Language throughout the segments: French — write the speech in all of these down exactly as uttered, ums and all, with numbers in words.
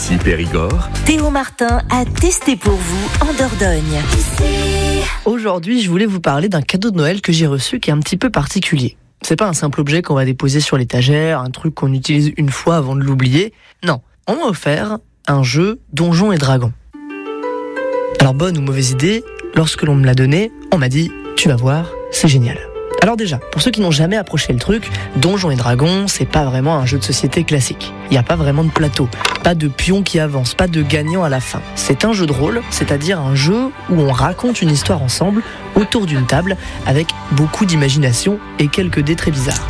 Ici Périgord. Théo Martin a testé pour vous en Dordogne. Aujourd'hui, je voulais vous parler d'un cadeau de Noël que j'ai reçu qui est un petit peu particulier. C'est pas un simple objet qu'on va déposer sur l'étagère, un truc qu'on utilise une fois avant de l'oublier. Non, on m'a offert un jeu Donjons et Dragons. Alors bonne ou mauvaise idée, lorsque l'on me l'a donné, on m'a dit « tu vas voir, c'est génial ». Alors déjà, pour ceux qui n'ont jamais approché le truc, Donjons et Dragons, c'est pas vraiment un jeu de société classique. Il n'y a pas vraiment de plateau, pas de pions qui avancent, pas de gagnant à la fin. C'est un jeu de rôle, c'est-à-dire un jeu où on raconte une histoire ensemble, autour d'une table, avec beaucoup d'imagination et quelques dés très bizarres.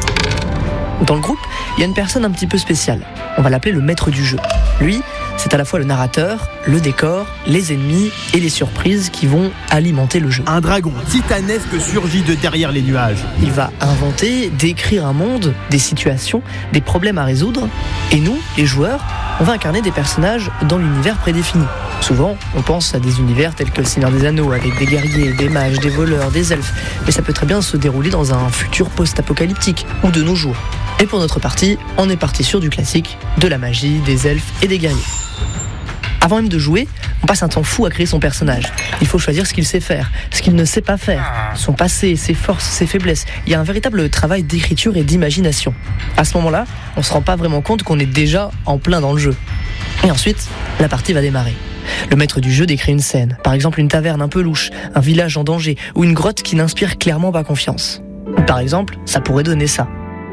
Dans le groupe, il y a une personne un petit peu spéciale. On va l'appeler le maître du jeu. Lui, c'est à la fois le narrateur, le décor, les ennemis et les surprises qui vont alimenter le jeu. Un dragon titanesque surgit de derrière les nuages. Il va inventer, décrire un monde, des situations, des problèmes à résoudre. Et nous, les joueurs, on va incarner des personnages dans l'univers prédéfini. Souvent, on pense à des univers tels que le Seigneur des Anneaux, avec des guerriers, des mages, des voleurs, des elfes. Mais ça peut très bien se dérouler dans un futur post-apocalyptique, ou de nos jours. Et pour notre partie, on est parti sur du classique, de la magie, des elfes et des guerriers. Avant même de jouer, on passe un temps fou à créer son personnage. Il faut choisir ce qu'il sait faire, ce qu'il ne sait pas faire, son passé, ses forces, ses faiblesses. Il y a un véritable travail d'écriture et d'imagination. À ce moment-là, on ne se rend pas vraiment compte qu'on est déjà en plein dans le jeu. Et ensuite, la partie va démarrer. Le maître du jeu décrit une scène, par exemple une taverne un peu louche, un village en danger ou une grotte qui n'inspire clairement pas confiance. Par exemple, ça pourrait donner ça.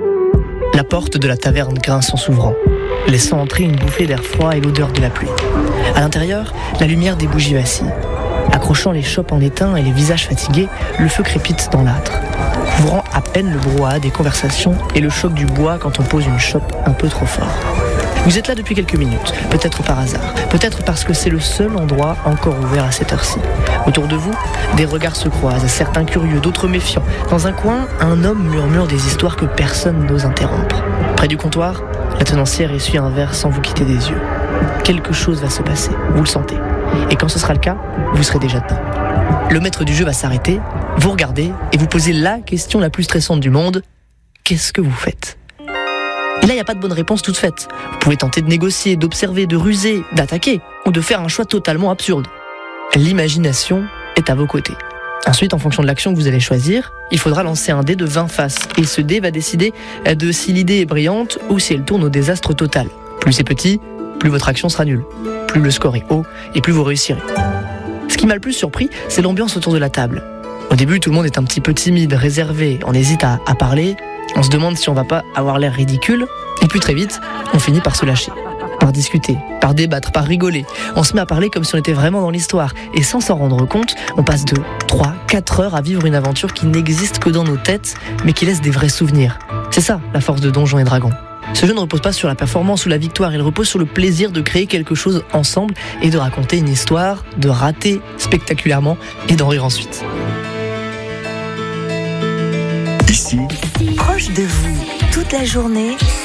La porte de la taverne grince en s'ouvrant, laissant entrer une bouffée d'air froid et l'odeur de la pluie. À l'intérieur, la lumière des bougies vacille. Accrochant les chopes en étain et les visages fatigués, le feu crépite dans l'âtre, couvrant à peine le brouhaha des conversations et le choc du bois quand on pose une chope un peu trop fort. Vous êtes là depuis quelques minutes, peut-être par hasard, peut-être parce que c'est le seul endroit encore ouvert à cette heure-ci. Autour de vous, des regards se croisent, certains curieux, d'autres méfiants. Dans un coin, un homme murmure des histoires que personne n'ose interrompre. Près du comptoir, la tenancière essuie un verre sans vous quitter des yeux. Quelque chose va se passer, vous le sentez. Et quand ce sera le cas, vous serez déjà dedans. Le maître du jeu va s'arrêter, vous regarder et vous poser la question la plus stressante du monde. Qu'est-ce que vous faites ? Et là, il n'y a pas de bonne réponse toute faite. Vous pouvez tenter de négocier, d'observer, de ruser, d'attaquer, ou de faire un choix totalement absurde. L'imagination est à vos côtés. Ensuite, en fonction de l'action que vous allez choisir, il faudra lancer un dé de vingt faces. Et ce dé va décider de si l'idée est brillante ou si elle tourne au désastre total. Plus c'est petit, plus votre action sera nulle. Plus le score est haut, et plus vous réussirez. Ce qui m'a le plus surpris, c'est l'ambiance autour de la table. Au début, tout le monde est un petit peu timide, réservé, on hésite à, à parler, on se demande si on va pas avoir l'air ridicule, et puis très vite, on finit par se lâcher, par discuter, par débattre, par rigoler. On se met à parler comme si on était vraiment dans l'histoire, et sans s'en rendre compte, on passe de trois, quatre heures à vivre une aventure qui n'existe que dans nos têtes, mais qui laisse des vrais souvenirs. C'est ça, la force de Donjons et Dragons. Ce jeu ne repose pas sur la performance ou la victoire, il repose sur le plaisir de créer quelque chose ensemble et de raconter une histoire, de rater spectaculairement et d'en rire ensuite. Ici, Proche de vous, toute la journée,